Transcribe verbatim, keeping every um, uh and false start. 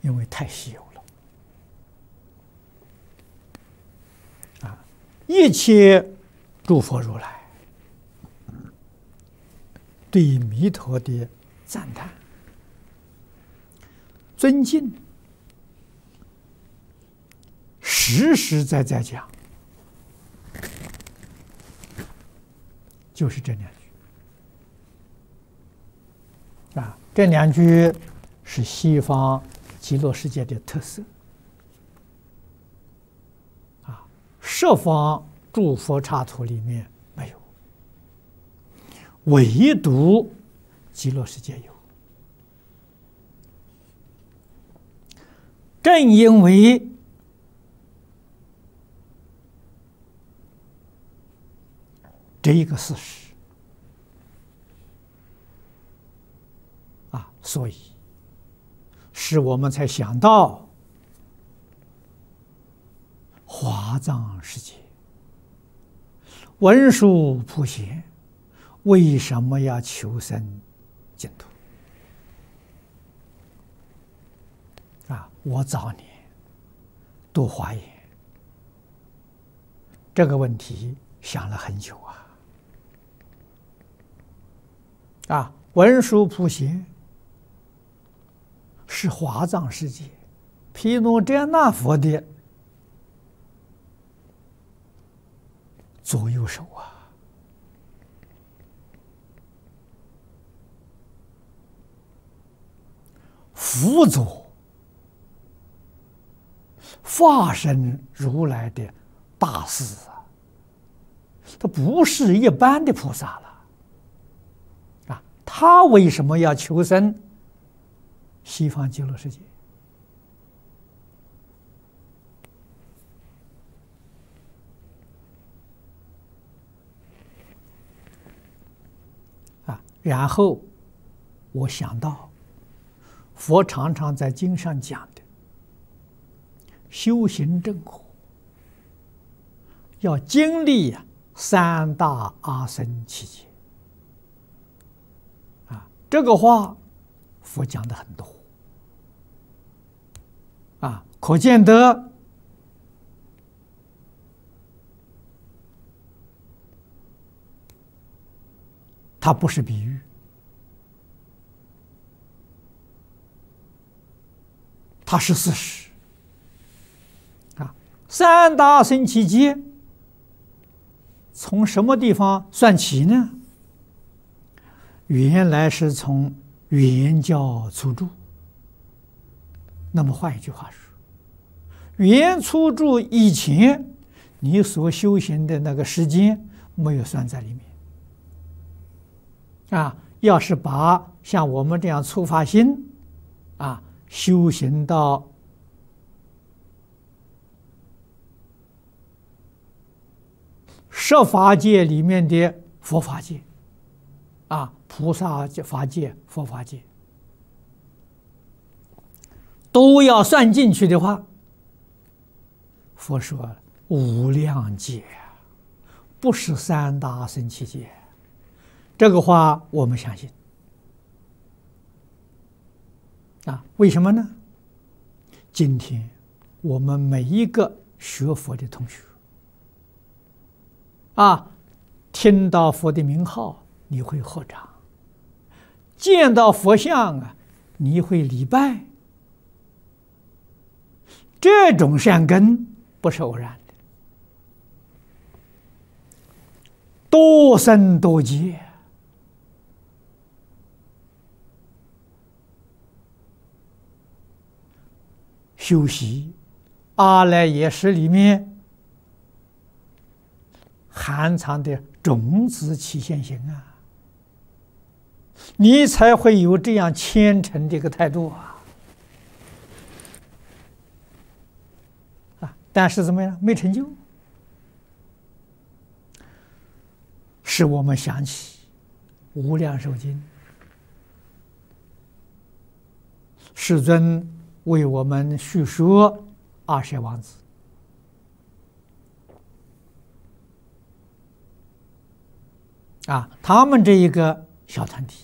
因为太稀有了啊！一切诸佛如来对弥陀的赞叹、尊敬，实实在在讲，就是这两句啊。这两句是西方极乐世界的特色啊，十方诸佛刹土里面没有，唯独极乐世界有。正因为这一个事实啊，所以使我们才想到华藏世界文殊普贤为什么要求生净土啊？我早年读华严这个问题想了很久啊。啊，文殊普贤是华藏世界毗卢遮那佛的左右手啊，辅佐化身如来的大士啊，他不是一般的菩萨了。他为什么要求生西方极乐世界？啊，然后我想到，佛常常在经上讲的，修行正果要经历三大阿僧祇劫。这个话，佛讲的很多，啊，可见得它不是比喻，它是事实。啊，三大阿僧祇劫从什么地方算起呢？原来是从原教初住。那么换一句话说，原初住以前你所修行的那个时间没有算在里面啊。要是把像我们这样初发心啊，修行到十法界里面的佛法界啊，菩萨法界、佛法界都要算进去的话，佛说无量劫，不是三大阿僧祇劫。这个话我们相信啊？为什么呢？今天我们每一个学佛的同学啊，听到佛的名号，你会合掌；见到佛像啊，你会礼拜。这种善根不是偶然的，多生多劫。修习阿赖耶识里面含藏的种子起现行啊，你才会有这样虔诚的一个态度啊！啊，但是怎么样，没成就，使我们想起《无量寿经》，世尊为我们叙说阿舍王子啊，他们这一个小团体